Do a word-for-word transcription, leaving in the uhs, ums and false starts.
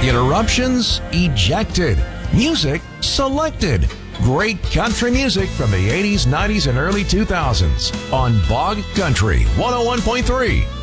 Interruptions ejected. Music selected. Great country music from the eighties, nineties, and early two thousands on Bog Country one oh one point three.